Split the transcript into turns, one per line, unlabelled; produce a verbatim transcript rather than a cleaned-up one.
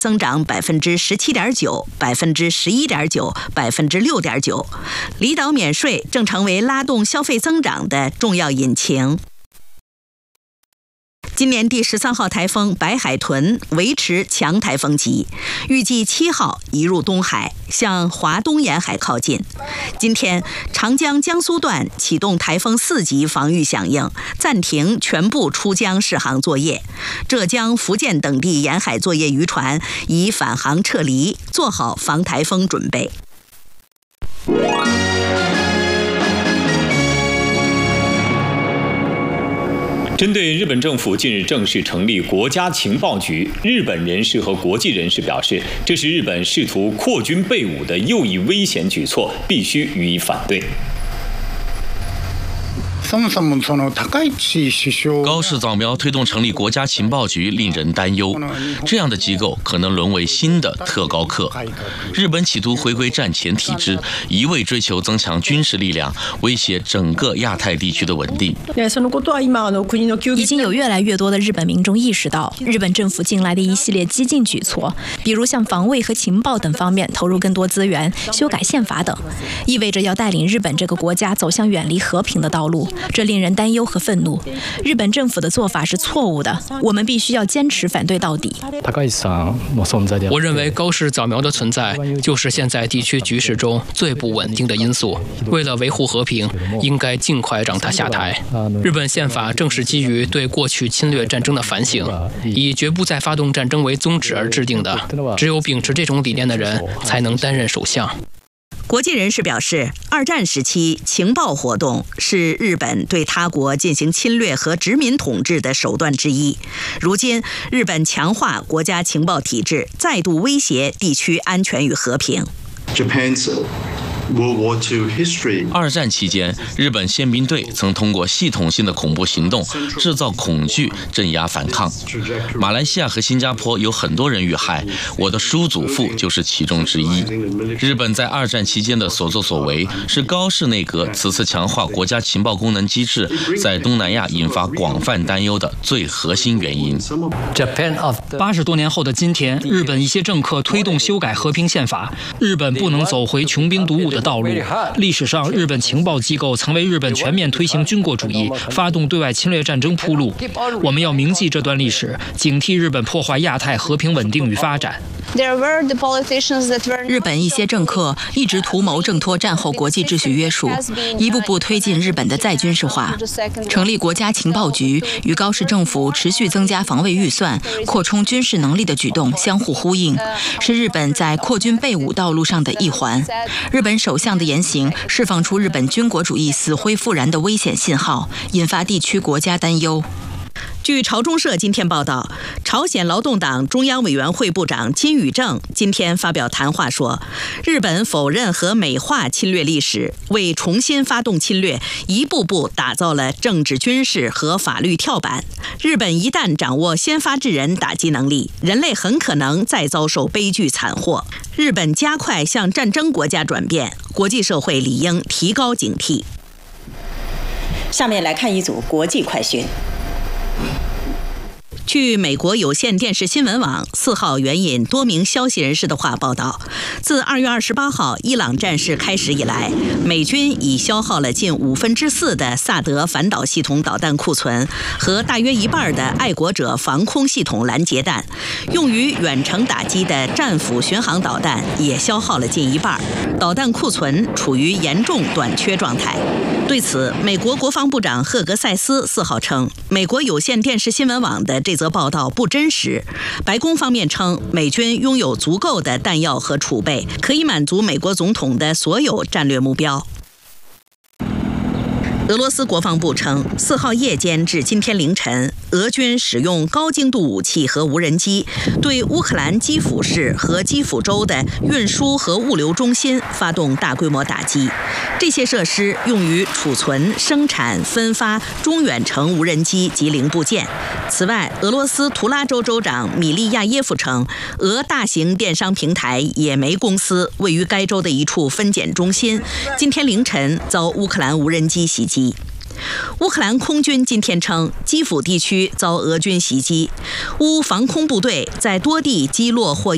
增长百分之十七点九、百分之十一点九、百分之六点九，离岛免税正成为拉动消费增长的重要引擎。今年第十三号台风白海豚维持强台风级，预计七号移入东海，向华东沿海靠近。今天，长江江苏段启动台风四级防御响应，暂停全部出江试航作业。浙江、福建等地沿海作业渔船已返航撤离，做好防台风准备。
针对日本政府近日正式成立国家情报局，日本人士和国际人士表示，这是日本试图扩军备武的又一危险举措，必须予以反对。
高市早苗推动成立国家情报局令人担忧，这样的机构可能沦为新的特高课。日本企图回归战前体制，一味追求增强军事力量，威胁整个亚太地区的稳定。
已经有越来越多的日本民众意识到，日本政府近来的一系列激进举措，比如向防卫和情报等方面投入更多资源、修改宪法等，意味着要带领日本这个国家走向远离和平的道路。这令人担忧和愤怒。日本政府的做法是错误的，我们必须要坚持反对到底。
我认为高市早苗的存在就是现在地区局势中最不稳定的因素。为了维护和平，应该尽快让他下台。日本宪法正是基于对过去侵略战争的反省，以绝不再发动战争为宗旨而制定的。只有秉持这种理念的人，才能担任首相。
国际人士表示，二战时期情报活动是日本对他国进行侵略和殖民统治的手段之一。如今，日本强化国家情报体制，再度威胁地区安全与和平。
二战期间，日本宪兵队曾通过系统性的恐怖行动制造恐惧，镇压反抗。马来西亚和新加坡有很多人遇害，我的叔祖父就是其中之一。日本在二战期间的所作所为，是高市内阁此次强化国家情报功能机制，在东南亚引发广泛担忧的最核心原因。
八十多年后的今天，日本一些政客推动修改和平宪法，日本不能走回穷兵黩武的道路。历史上，日本情报机构曾为日本全面推行军国主义、发动对外侵略战争铺路。我们要铭记这段历史，警惕日本破坏亚太和平稳定与发展。
日本一些政客一直图谋挣脱战后国际秩序约束，一步步推进日本的再军事化。成立国家情报局与高市政府持续增加防卫预算、扩充军事能力的举动相互呼应，是日本在扩军备武道路上的一环。日本首相的言行释放出日本军国主义死灰复燃的危险信号，引发地区国家担忧。
据朝中社今天报道，朝鲜劳动党中央委员会部长金宇正今天发表谈话说，日本否认和美化侵略历史，为重新发动侵略一步步打造了政治、军事和法律跳板。日本一旦掌握先发制人打击能力，人类很可能再遭受悲剧惨祸。日本加快向战争国家转变，国际社会理应提高警惕。
下面来看一组国际快讯。
据美国有线电视新闻网四号援引多名消息人士的话报道，自二月二十八号伊朗战事开始以来，美军已消耗了近五分之四的萨德反导系统导弹库存和大约一半的爱国者防空系统拦截弹，用于远程打击的战斧巡航导弹也消耗了近一半，导弹库存处于严重短缺状态。对此，美国国防部长赫格塞斯四号称，美国有线电视新闻网的这则报道不真实。白宫方面称，美军拥有足够的弹药和储备，可以满足美国总统的所有战略目标。俄罗斯国防部称，四号夜间至今天凌晨，俄军使用高精度武器和无人机，对乌克兰基辅市和基辅州的运输和物流中心发动大规模打击。这些设施用于储存、生产、分发中远程无人机及零部件。此外，俄罗斯图拉州州长米利亚耶夫称，俄大型电商平台野莓公司位于该州的一处分拣中心，今天凌晨遭乌克兰无人机袭击。乌克兰空军今天称，基辅地区遭俄军袭击，乌防空部队在多地击落或